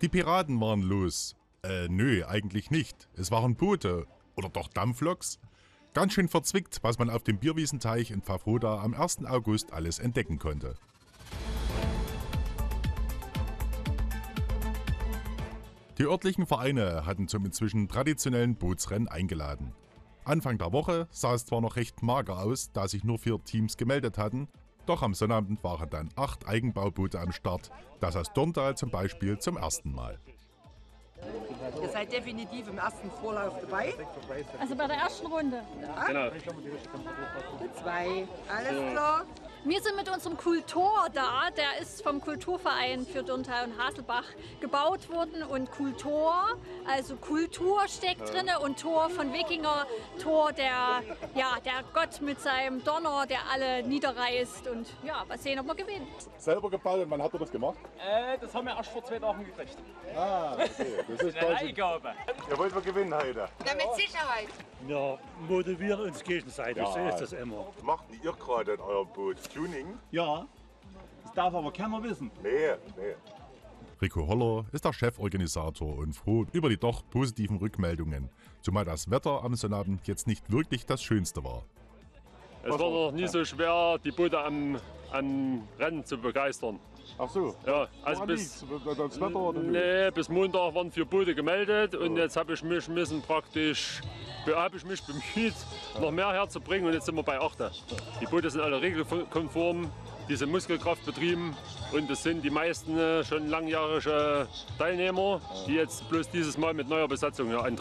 Die Piraten waren los. Nö, eigentlich nicht. Es waren Boote. Oder doch Dampfloks? Ganz schön verzwickt, was man auf dem Bierwiesenteich in Pfaffroda am 1. August alles entdecken konnte. Die örtlichen Vereine hatten zum inzwischen traditionellen Bootsrennen eingeladen. Anfang der Woche sah es zwar noch recht mager aus, da sich nur 4 Teams gemeldet hatten, doch am Sonnabend waren dann 8 Eigenbauboote am Start, das aus Dorntal zum Beispiel zum ersten Mal. Ihr seid definitiv im ersten Vorlauf dabei. Also bei der ersten Runde. Ja? Genau. 2, alles klar. Wir sind mit unserem Kultor da. Der ist vom Kulturverein für Dorntal und Haselbach gebaut worden. Und Kultor, also Kultur steckt drin und Thor von Wikinger. Thor, der Gott mit seinem Donner, der alle niederreißt. Und ja, mal sehen, ob man gewinnt. Selber gebaut und wann habt ihr das gemacht? Das haben wir erst vor 2 Tagen gekriegt. Ah, okay. Das ist Eine Leihgabe. Ihr wollt wir gewinnen heute. Ja, mit Sicherheit. Ja, motivieren uns gegenseitig, Ja. so ist das immer. Macht ihr gerade in eurem Boot Tuning? Ja, das darf aber keiner wissen. Nee. Rico Holler ist der Cheforganisator und froh über die doch positiven Rückmeldungen, zumal das Wetter am Sonnabend jetzt nicht wirklich das Schönste war. Es war noch nie so schwer, die Boote am Rennen zu begeistern. Ach so. Ja, also das Wetter oder nee, bis Montag waren 4 Boote gemeldet und jetzt habe ich mich bemüht, noch mehr herzubringen und jetzt sind wir bei 8. Die Boote sind alle regelkonform, die sind Muskelkraft betrieben und es sind die meisten schon langjährige Teilnehmer, die jetzt bloß dieses Mal mit neuer Besatzung hier antreten.